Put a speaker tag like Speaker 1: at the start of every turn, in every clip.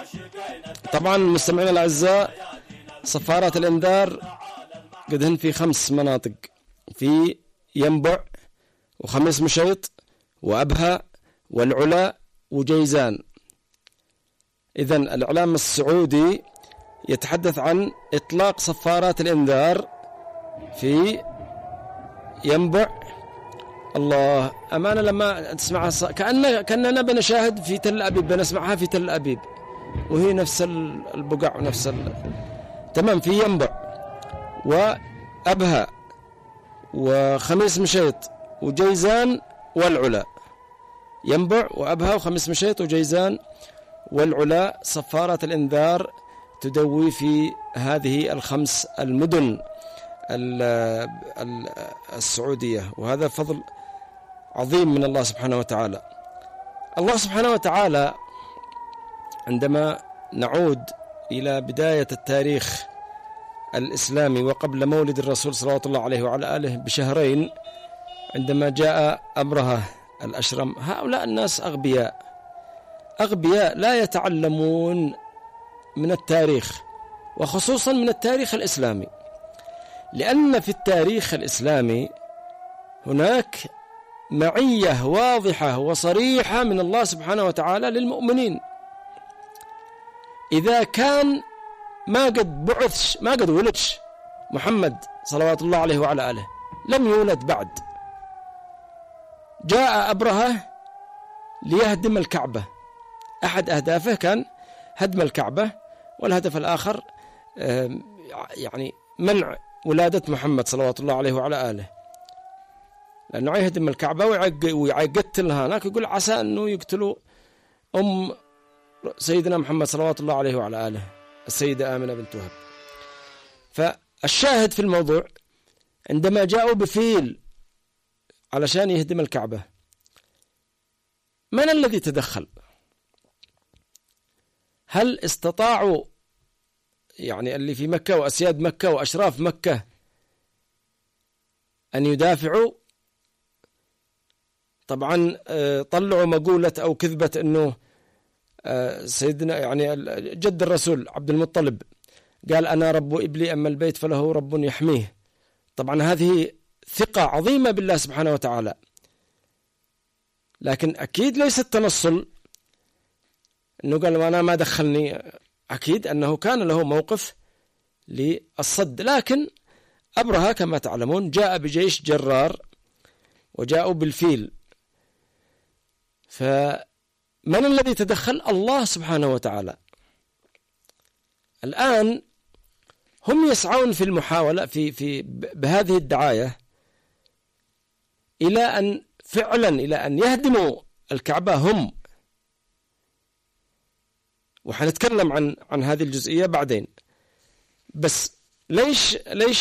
Speaker 1: طبعا مستمعينا الأعزاء، صفارات الإنذار قدهن في 5 مناطق، في ينبع وخميس مشيط وأبها والعلا وجيزان. إذن الإعلام السعودي يتحدث عن إطلاق صفارات الإنذار في ينبع. الله أمانة لما تسمعها كأننا بنشاهد في تل أبيب، بنسمعها في تل أبيب، وهي نفس البقع ونفس تمام. في ينبع وأبها وخميس مشيط وجيزان والعلا. ينبع وأبها وخميس مشيط وجيزان والعلا، صفارة الإنذار تدوي في هذه ال5 المدن السعودية، وهذا فضل عظيم من الله سبحانه وتعالى. الله سبحانه وتعالى عندما نعود إلى بداية التاريخ الإسلامي وقبل مولد الرسول صلى الله عليه وعلى آله بشهرين، عندما جاء أبرهة الأشرم، هؤلاء الناس أغبياء لا يتعلمون من التاريخ، وخصوصا من التاريخ الإسلامي، لأن في التاريخ الإسلامي هناك معية واضحة وصريحة من الله سبحانه وتعالى للمؤمنين. إذا كان ما قد ولدش محمد صلوات الله عليه وعلى آله، لم يولد بعد، جاء أبرهة ليهدم الكعبة، أحد أهدافه كان هدم الكعبة، والهدف الآخر يعني منع ولادة محمد صلوات الله عليه وعلى آله، لأنه يهدم الكعبة ويقتلها هناك، يقول عسى أنه يقتلوا أم سيدنا محمد صلوات الله عليه وعلى آله السيدة آمنة بنت وهب. فالشاهد في الموضوع، عندما جاءوا بفيل علشان يهدم الكعبة، من الذي تدخل؟ هل استطاعوا يعني اللي في مكة وأسياد مكة وأشراف مكة أن يدافعوا؟ طبعا طلعوا مقولة أو كذبة أنه سيدنا يعني جد الرسول عبد المطلب قال أنا رب إبلي أما البيت فله رب يحميه. طبعا هذه ثقة عظيمة بالله سبحانه وتعالى، لكن أكيد ليس التنصل أنه قال أنا ما دخلني، أكيد أنه كان له موقف للصد. لكن أبرهة كما تعلمون جاء بجيش جرار وجاءوا بالفيل، فمن الذي تدخل؟ الله سبحانه وتعالى. الآن هم يسعون في المحاولة في بهذه الدعاية إلى أن فعلا إلى أن يهدموا الكعبة هم، وحنتكلم عن هذه الجزئية بعدين. بس ليش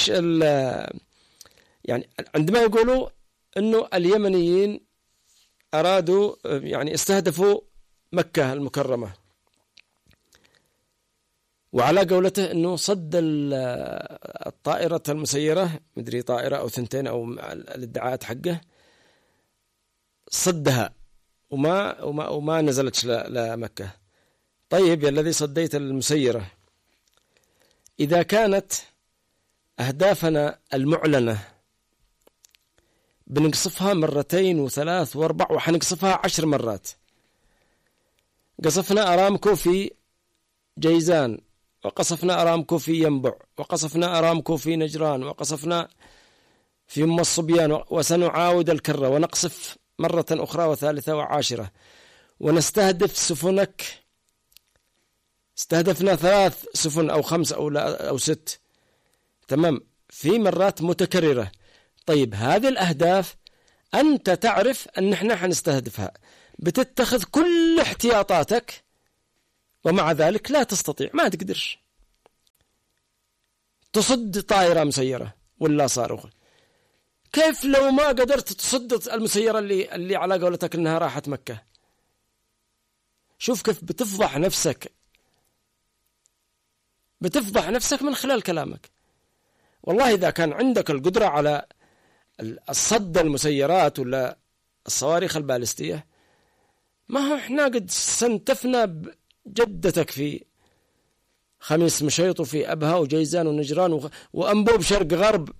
Speaker 1: يعني عندما يقولوا أنه اليمنيين أرادوا يعني استهدفوا مكة المكرمة، وعلى قولته أنه صد الطائرة المسيرة، مدري طائرة أو 2 أو الادعاءات حقه، صدها وما نزلتش لمكة. طيب يا الذي صديت المسيرة، إذا كانت أهدافنا المعلنة بنقصفها 2 و3 و4 وحنقصفها 10 مرات، قصفنا أرامكو في جيزان، وقصفنا أرامكو في ينبع، وقصفنا أرامكو في نجران، وقصفنا في أم الصبيان، وسنعاود الكرة ونقصف مرة أخرى وثالثة وعاشرة، ونستهدف سفنك. استهدفنا 3 سفن أو 5 أو 6، تمام، في مرات متكررة. طيب هذه الأهداف أنت تعرف أن احنا حنستهدفها، بتتخذ كل احتياطاتك، ومع ذلك لا تستطيع، ما تقدرش تصد طائرة مسيرة ولا صاروخ. كيف لو ما قدرت تصد المسيرة اللي على قولتك أنها راحت مكة؟ شوف كيف بتفضح نفسك، بتفضح نفسك من خلال كلامك. والله إذا كان عندك القدرة على الصد المسيرات ولا الصواريخ البالستية، ما هو احنا قد سنتفنا جدتك في خميس مشيط وفي أبها وجيزان ونجران وأنبوب شرق غرب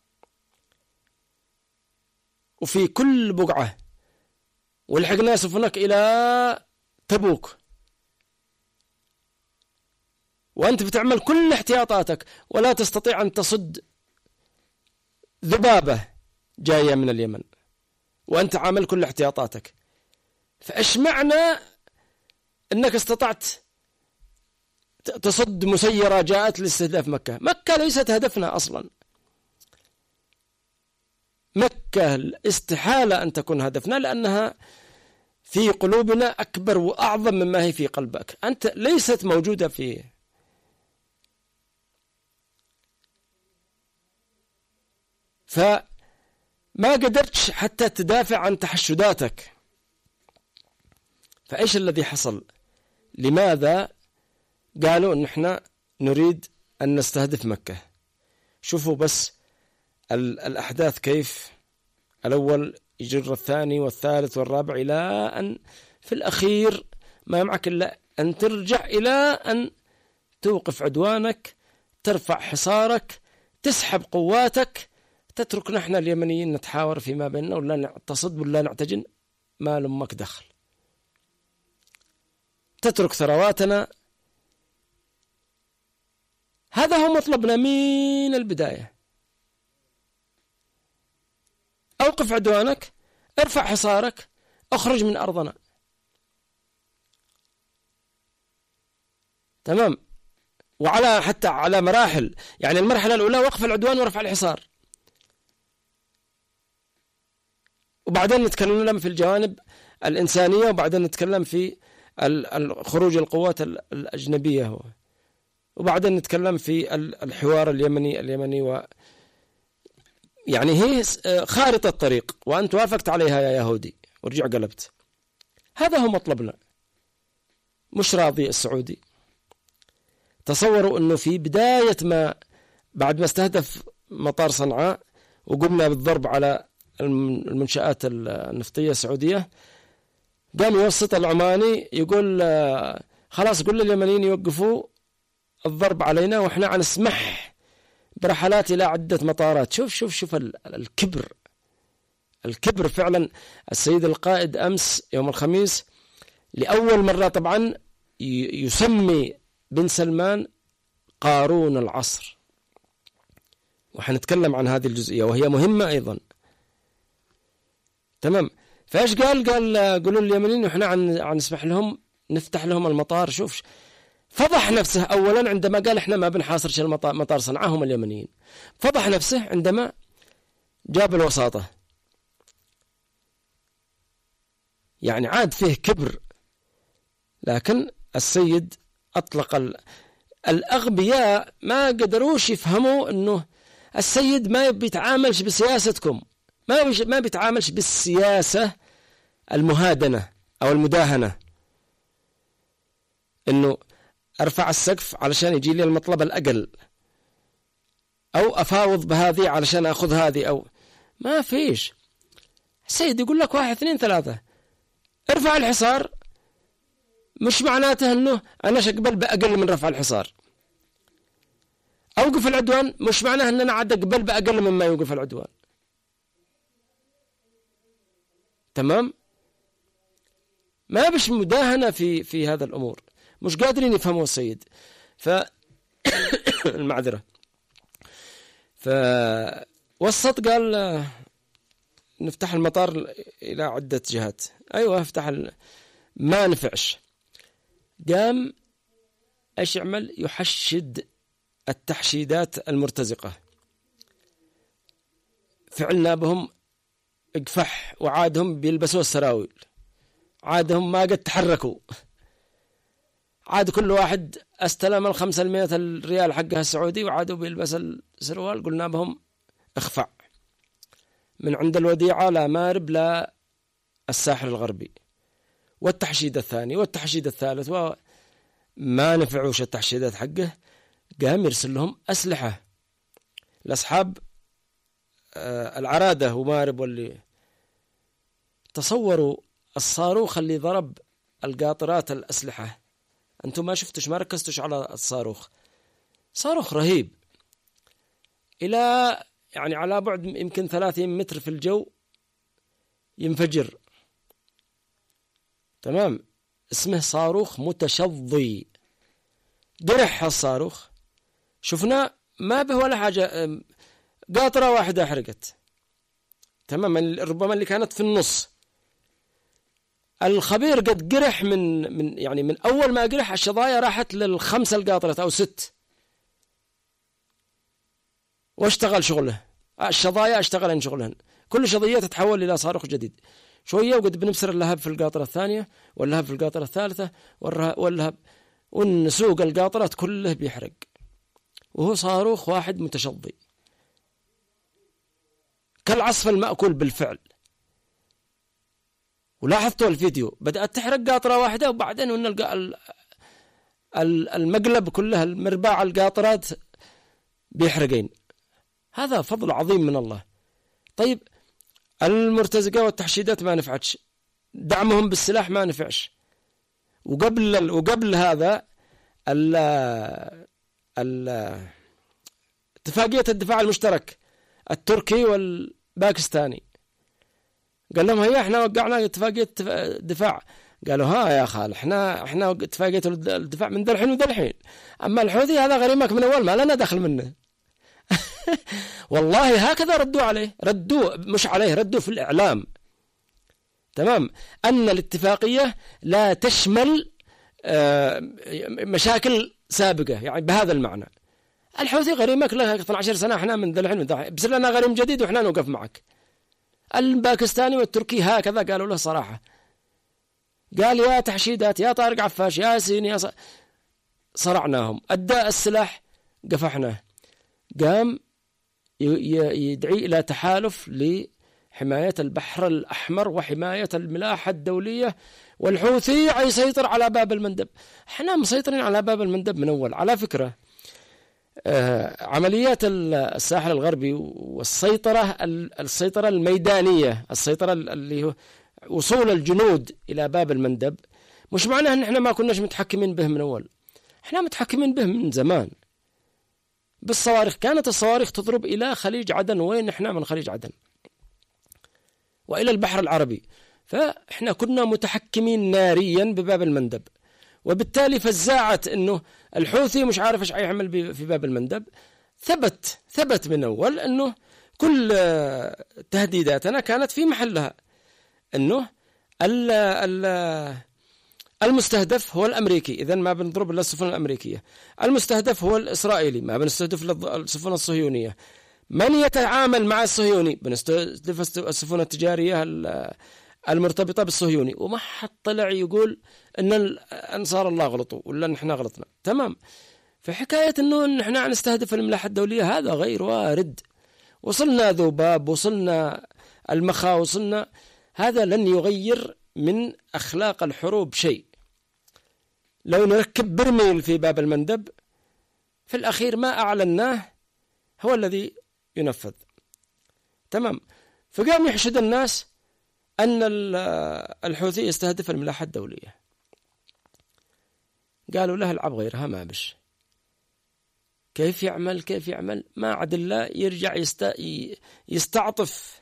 Speaker 1: وفي كل بقعة، ولحقنا سفنك إلى تبوك، وأنت بتعمل كل احتياطاتك ولا تستطيع أن تصد ذبابة جاية من اليمن، وأنت عامل كل احتياطاتك. فإيش معنى أنك استطعت تصد مسيرة جاءت لاستهداف مكة؟ مكة ليست هدفنا أصلا، مكة استحالة أن تكون هدفنا، لأنها في قلوبنا أكبر وأعظم مما هي في قلبك. أنت ليست موجودة فيه. فما قدرتش حتى تدافع عن تحشداتك. فإيش الذي حصل؟ لماذا قالوا أن احنا نريد أن نستهدف مكة؟ شوفوا بس الأحداث كيف، الأول يجر الثاني والثالث والرابع، إلى أن في الأخير ما معك إلا أن ترجع إلى أن توقف عدوانك، ترفع حصارك، تسحب قواتك، تترك نحن اليمنيين نتحاور فيما بيننا، ولا نعتصد ولا نعتجن، ما لأمك دخل، تترك ثرواتنا. هذا هو مطلبنا من البداية. أوقف عدوانك، ارفع حصارك، اخرج من أرضنا. تمام. وعلى حتى على مراحل، يعني المرحلة الأولى وقف العدوان ورفع الحصار، وبعدين نتكلم في الجوانب الإنسانية، وبعدين نتكلم في خروج القوات الأجنبية، وبعدين نتكلم في الحوار اليمني يعني هي خارطة الطريق، وأنت وافقت عليها يا يهودي ورجع قلبت. هذا هو مطلبنا. مش راضي السعودي. تصوروا أنه في بداية ما بعد ما استهدف مطار صنعاء وقمنا بالضرب على المنشآت النفطية السعودية، قام يوسط العماني يقول خلاص قل لليمنيين يوقفوا الضرب علينا وإحنا عنسمح برحلات إلى عدة مطارات. شوف الكبر فعلا. السيد القائد أمس يوم الخميس لأول مرة طبعا يسمي بن سلمان قارون العصر، وحنتكلم عن هذه الجزئية وهي مهمة أيضا. تمام. فإيش قال قولوا اليمنيين وإحنا عنسمح لهم نفتح لهم المطار. شوف فضح نفسه أولا عندما قال إحنا ما بنحاصرش مطار صنعاء، هم اليمنيين. فضح نفسه عندما جاب الوساطة، يعني عاد فيه كبر. لكن السيد أطلق الأغبياء ما قدروش يفهموا أنه السيد ما بيتعاملش بسياستكم، ما بيتعاملش بالسياسة المهادنة أو المداهنة، أنه أرفع السقف علشان يجي لي المطلب الأقل، أو أفاوض بهذه علشان أخذ هذه، أو ما فيش. السيد يقول لك 1 2 3 ارفع الحصار، مش معناته أنه أنا أقبل بأقل من رفع الحصار. أوقف العدوان مش معناه أننا عاد أقبل بأقل مما يوقف العدوان. تمام. ما بش مداهنة في هذا الأمور، مش قادرين يفهموا السيد. المعذرة. فوسط قال نفتح المطار إلى عدة جهات. أيوة افتح ما نفعش. قام ايش يعمل؟ يحشد التحشيدات المرتزقة. فعلنا بهم اقفح، وعادهم بيلبسوا السراويل، عادهم ما قد تحركوا، عاد كل واحد استلم 500 الريال حقها السعودي وعادوا بيلبس السروال. قلنا بهم اخفع من عند الوديعة لا مارب لا الساحل الغربي. والتحشيد الثاني والتحشيد الثالث، وما نفعوش التحشيدات حقه. قام يرسل لهم أسلحة لأصحاب العرادة ومارب. واللي تصوروا الصاروخ اللي ضرب القاطرات الأسلحة أنتم ما شفتش، ما ركزتش على الصاروخ. صاروخ رهيب، إلى يعني على بعد يمكن 30 متر في الجو ينفجر. تمام، اسمه صاروخ متشظي. قرح الصاروخ، شفنا ما به ولا حاجة، قاطرة واحدة حرقت. تمام، ربما اللي كانت في النص. الخبير قد قرح من أول ما قرح الشظايا راحت لل5 القاطرة أو 6، واشتغل شغله. الشظايا اشتغلن شغلهن، كل شظية تتحول إلى صاروخ جديد. شوية وقد بنبصر اللهب في القاطرة الثانية، واللهب في القاطرة الثالثة، واللهب، والنسوق القاطرات كله بيحرق، وهو صاروخ واحد متشظي كالعصف المأكول بالفعل. ولاحظتوا الفيديو بدأت تحرق قاطرة واحدة، وبعدين المقلب كلها، المرباع القاطرات بيحرقين. هذا فضل عظيم من الله. طيب المرتزقة والتحشيدات ما نفعتش، دعمهم بالسلاح ما نفعش. وقبل هذا اتفاقية الدفاع المشترك التركي والباكستاني، قال لهم هيا احنا وقعنا اتفاقية دفاع. قالوا ها يا خال، احنا اتفاقية الدفاع من ذا الحين وذا الحين، اما الحوثي هذا غريمك من اول، ما لنا دخل منه. والله هكذا ردوا عليه، مش عليه، ردوا في الإعلام. تمام، أن الاتفاقية لا تشمل مشاكل سابقة، يعني بهذا المعنى. الحوثي غريمك له 12 سنة، احنا من ذا الحين بصير لنا غريم جديد واحنا نوقف معك. الباكستاني والتركي هكذا قالوا له صراحة، قال يا تحشيدات، يا طارق عفاش، يا ياسين، صرعناهم، أدى السلاح قفحناه. قام يدعي إلى تحالف لحماية البحر الأحمر وحماية الملاحة الدولية، والحوثي يسيطر على باب المندب. احنا مسيطرين على باب المندب من أول. على فكرة عمليات الساحل الغربي والسيطرة الميدانية، السيطرة اللي هو وصول الجنود إلى باب المندب، مش معناه أن احنا ما كناش متحكمين به من أول، احنا متحكمين به من زمان بالصواريخ. كانت الصواريخ تضرب إلى خليج عدن، وين احنا من خليج عدن وإلى البحر العربي، فاحنا كنا متحكمين ناريا بباب المندب. وبالتالي فزاعت انه الحوثي مش عارف ايش يعمل في باب المندب. ثبت من اول انه كل تهديداتنا كانت في محلها، انه المستهدف هو الامريكي، اذا ما بنضرب الا السفن الامريكيه. المستهدف هو الاسرائيلي، ما بنستهدف السفن الصهيونيه. من يتعامل مع الصهيوني؟ بنستهدف السفن التجاريه المرتبطة بالصهيوني. وما حد طلع يقول ان انصار الله غلطوا ولا نحن غلطنا. تمام، فحكاية انه نحن نستهدف الملاحة الدولية هذا غير وارد. وصلنا ذوباب، وصلنا المخا، وصلنا، هذا لن يغير من اخلاق الحروب شيء. لو نركب برميل في باب المندب، في الاخير ما اعلناه هو الذي ينفذ. تمام، فقام يحشد الناس أن الحوثي يستهدف الملاحة الدولية. قالوا له العب غيرها ما بش. كيف يعمل ما عاد الله يرجع يستعطف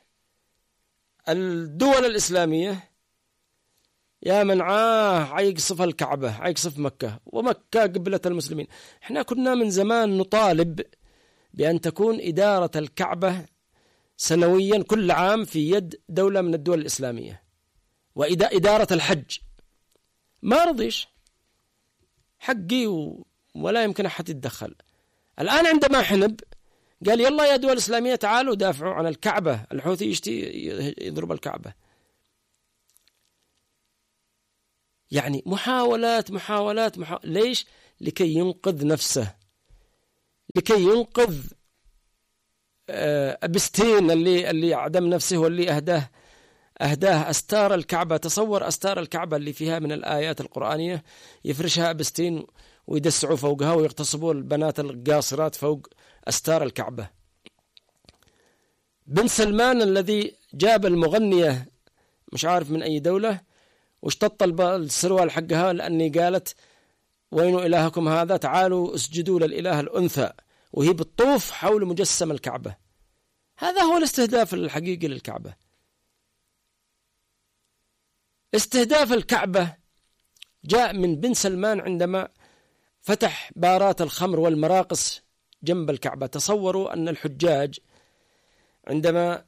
Speaker 1: الدول الإسلامية، يا من يقصف الكعبة، يقصف مكة، ومكة قبلة المسلمين. احنا كنا من زمان نطالب بأن تكون إدارة الكعبة سنويا كل عام في يد دولة من الدول الإسلامية، وإدارة الحج ما رضيش حقي ولا يمكن أحد يتدخل. الآن عندما حنب قال يلا يا دول إسلامية تعالوا دافعوا عن الكعبة، الحوثي يضرب الكعبة. يعني محاولات. ليش؟ لكي ينقذ نفسه، لكي ينقذ أبستين اللي عدم نفسه، واللي أهداه أستار الكعبة. تصور أستار الكعبة اللي فيها من الآيات القرآنية يفرشها أبستين ويدسعوا فوقها ويغتصبوا البنات القاصرات فوق أستار الكعبة. بن سلمان الذي جاب المغنية مش عارف من أي دولة واشتط السروال حقها لأني قالت وين إلهكم هذا؟ تعالوا اسجدوا للإله الأنثى، وهي بالطوف حول مجسم الكعبة. هذا هو الاستهداف الحقيقي للكعبة. استهداف الكعبة جاء من بن سلمان عندما فتح بارات الخمر والمراقص جنب الكعبة. تصوروا أن الحجاج عندما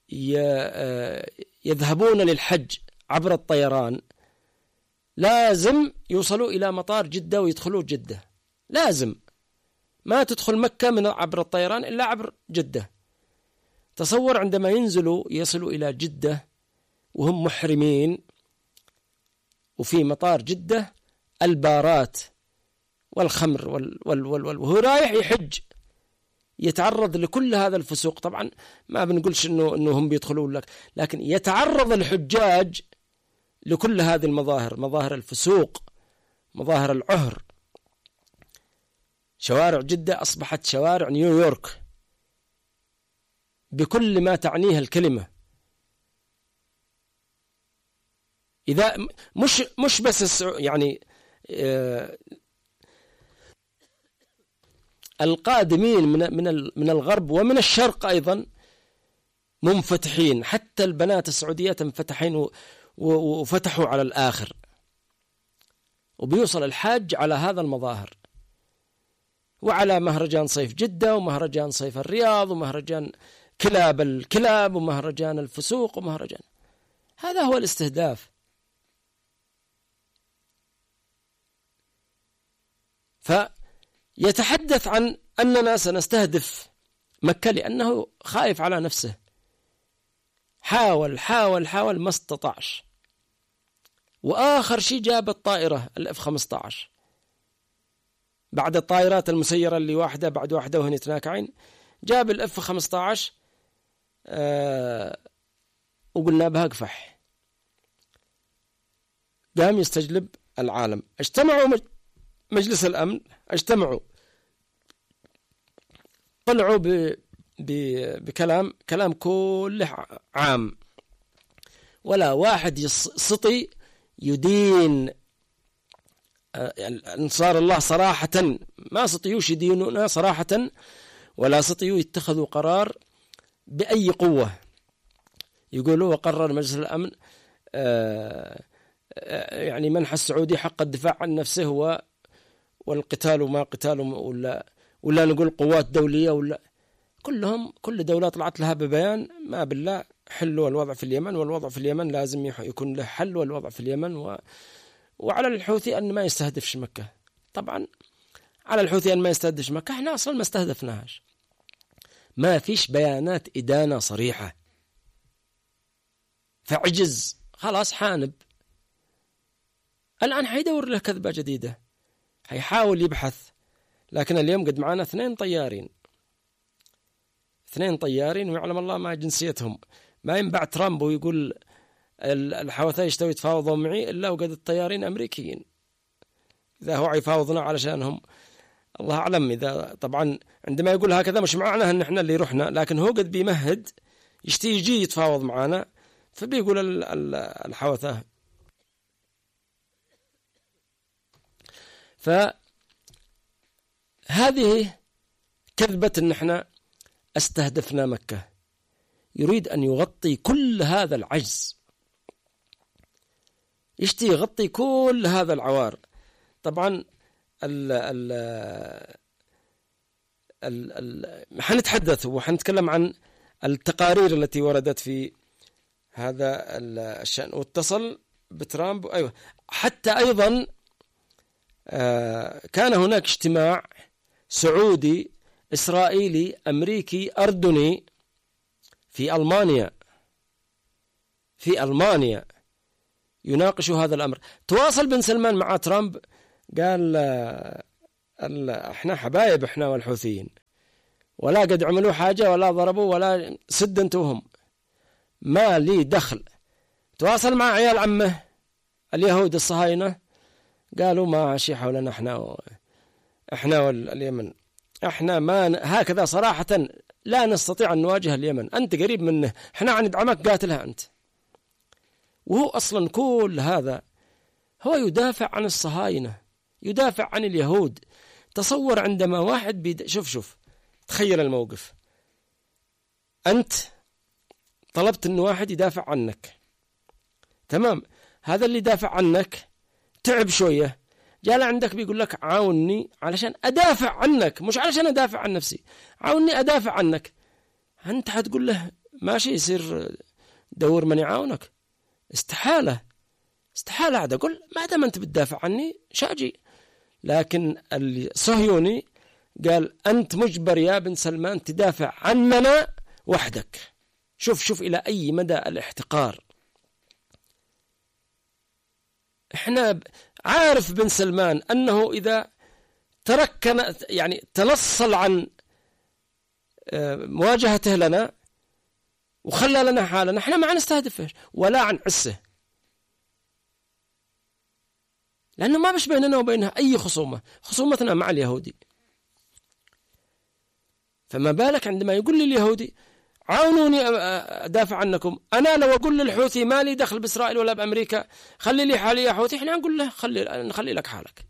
Speaker 1: يذهبون للحج عبر الطيران لازم يوصلوا إلى مطار جدة ويدخلوا جدة، لازم ما تدخل مكة من عبر الطيران إلا عبر جدة. تصور عندما يصلوا إلى جدة وهم محرمين، وفي مطار جدة البارات والخمر وهو رايح يحج يتعرض لكل هذا الفسوق. طبعا ما بنقولش إنه هم بيدخلون لك، لكن يتعرض الحجاج لكل هذه المظاهر، مظاهر الفسوق، مظاهر العهر. شوارع جدة أصبحت شوارع نيويورك بكل ما تعنيه الكلمة. إذا مش بس يعني القادمين من الغرب ومن الشرق أيضا منفتحين، حتى البنات السعوديات منفتحين وفتحوا على الآخر، وبيوصل الحاج على هذا المظاهر، وعلى مهرجان صيف جدة ومهرجان صيف الرياض ومهرجان كلاب الكلاب ومهرجان الفسوق ومهرجان. هذا هو الاستهداف. فيتحدث عن أننا سنستهدف مكة لأنه خايف على نفسه. حاول ما استطاعش، وآخر شيء جاب الطائرة F-15 بعد الطائرات المسيرة اللي واحدة بعد واحدة وهن يتناكعين، جاب F-15 وقلنا بها قفح. قام يستجلب العالم. اجتمعوا مجلس الأمن، اجتمعوا طلعوا بكلام كله عام، ولا واحد سطي يدين أنصار الله صراحة، ما سطيوش يدينونا صراحة، ولا سطيوا يتخذوا قرار بأي قوة. يقولوا وقرر مجلس الأمن يعني منح السعودي حق الدفاع عن نفسه والقتال وما قتال، ولا نقول قوات دولية، ولا كل دولة طلعت لها ببيان ما بالله حلوا الوضع في اليمن، والوضع في اليمن لازم يكون له حل، والوضع في اليمن وعلى الحوثي أن ما يستهدفش مكة. طبعا على الحوثي أن ما يستهدفش مكة، احنا أصلا ما استهدفناهاش، ما فيش بيانات إدانة صريحة، فعجز خلاص حانب. الآن حيدور له كذبة جديدة، حيحاول يبحث. لكن اليوم قد معنا 2 طيارين ويعلم الله ما جنسيتهم. ما ينبع ترامب ويقول الحوثي يشتوا يتفاوضوا معي إلا وقد الطيارين أمريكيين. إذا هو يفاوضنا علشانهم الله أعلم. إذا طبعا عندما يقول هكذا مش معناه أن احنا اللي رحنا، لكن هو قد بيمهد يجي يتفاوض معنا، فبيقول الحوثة. فهذه كذبة أن احنا استهدفنا مكة. يريد أن يغطي كل هذا العجز، يغطي كل هذا العوار. طبعا حنتحدث وحنتكلم عن التقارير التي وردت في هذا الشأن، واتصل بترامب. أيوة، حتى أيضا كان هناك اجتماع سعودي إسرائيلي أمريكي أردني في ألمانيا يناقش هذا الأمر. تواصل بن سلمان مع ترامب، قال احنا حبايب احنا والحوثيين، ولا قد عملوا حاجة ولا ضربوا ولا سدنتوهم، ما لي دخل. تواصل مع عيال عمه اليهود الصهاينة، قالوا ما شي حولنا احنا واليمن، احنا ما هكذا صراحة لا نستطيع أن نواجه اليمن، أنت قريب منه، احنا عندعمك قاتلها أنت. وهو أصلا كل هذا هو يدافع عن الصهاينة، يدافع عن اليهود. تصور عندما واحد شوف تخيل الموقف، أنت طلبت أن واحد يدافع عنك، تمام، هذا اللي يدافع عنك تعب شوية، جاء عندك بيقول لك عاوني علشان أدافع عنك، مش علشان أدافع عن نفسي، عاوني أدافع عنك. أنت حتقول له ماشي يصير دور من يعاونك؟ استحالة عاد أقول ما دام أنت بتدافع عني شاجي. لكن الصهيوني قال أنت مجبر يا بن سلمان تدافع عننا وحدك. شوف إلى أي مدى الاحتقار. احنا عارف بن سلمان أنه إذا تركنا يعني تنصل عن مواجهته لنا وخلى لنا حالنا، احنا ما نستهدفه ولا عن عسه، لأنه ما بش بيننا وبينها أي خصومتنا مع اليهودي. فما بالك عندما يقول لي اليهودي عاونوني أدافع عنكم، أنا لو أقول للحوثي ما لي دخل بإسرائيل ولا بأمريكا، خلي لي حالي يا حوثي، احنا نقول له نخلي لك حالك.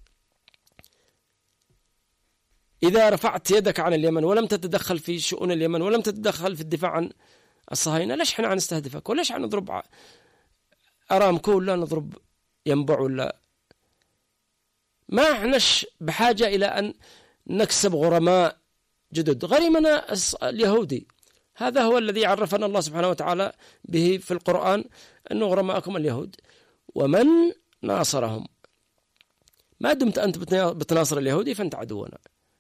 Speaker 1: إذا رفعت يدك عن اليمن ولم تتدخل في شؤون اليمن ولم تتدخل في الدفاع عن الصهاينة، ليش احنا نستهدفك؟ وليش نضرب أرامكو ولا نضرب ينبع ولا؟ ما احناش بحاجة إلى أن نكسب غرماء جدد. غريمنا اليهودي، هذا هو الذي عرفنا الله سبحانه وتعالى به في القرآن، أنه غرماءكم اليهود ومن ناصرهم. ما دمت أنت بتناصر اليهودي فأنت عدونا،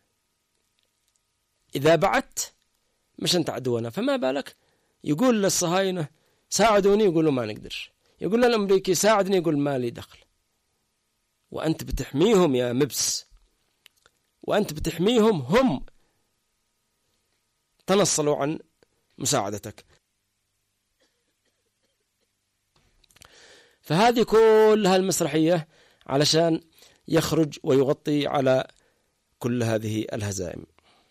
Speaker 1: إذا بعدت مش أنت عدونا. فما بالك يقول للصهاينة ساعدوني، يقولوا ما نقدر، يقول للأمريكي ساعدني، يقول ما لي دخل. وأنت بتحميهم يا مبس، وأنت بتحميهم، هم تنصلوا عن مساعدتك. فهذه كلها المسرحية علشان يخرج ويغطي على كل هذه الهزائم.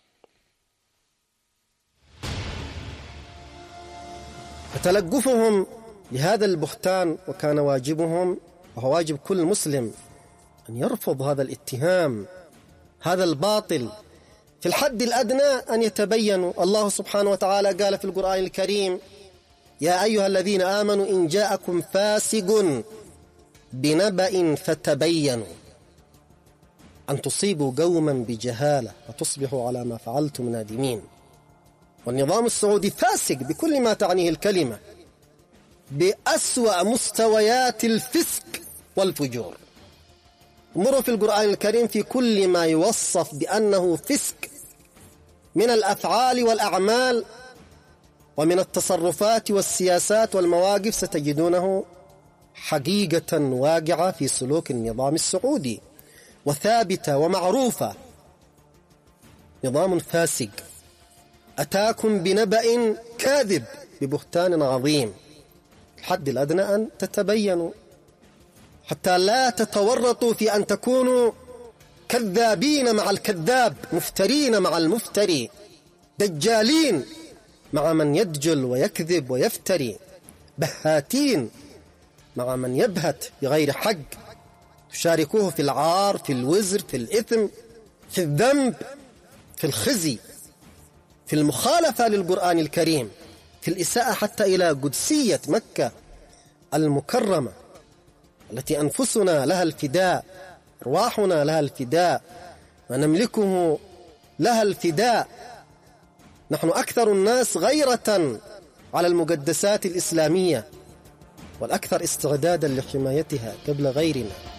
Speaker 2: فتلقفهم لهذا البهتان وكان واجبهم، وهو واجب كل مسلم، أن يرفض هذا الاتهام، هذا الباطل في الحد الأدنى أن يتبينوا. الله سبحانه وتعالى قال في القرآن الكريم: يا أيها الذين آمنوا إن جاءكم فاسق بنبأ فتبينوا أن تصيبوا قوما بجهالة وتصبحوا على ما فعلتم نادمين. والنظام السعودي فاسق بكل ما تعنيه الكلمة، بأسوأ مستويات الفسق والفجور. مروا في القرآن الكريم في كل ما يوصف بأنه فسق من الأفعال والأعمال ومن التصرفات والسياسات والمواقف، ستجدونه حقيقة واقعة في سلوك النظام السعودي وثابتة ومعروفة. نظام فاسق أتاكم بنبأ كاذب ببهتان عظيم. الحد الأدنى أن تتبينوا حتى لا تتورطوا في أن تكونوا كذابين مع الكذاب، مفترين مع المفتري، دجالين مع من يدجل ويكذب ويفتري، بهاتين مع من يبهت بغير حق، تشاركوه في العار، في الوزر، في الإثم، في الذنب، في الخزي، في المخالفة للقرآن الكريم، في الإساءة حتى إلى قدسية مكة المكرمة التي أنفسنا لها الفداء، أرواحنا لها الفداء، ونملكه لها الفداء. نحن أكثر الناس غيرة على المقدسات الإسلامية والأكثر استعدادا لحمايتها قبل غيرنا.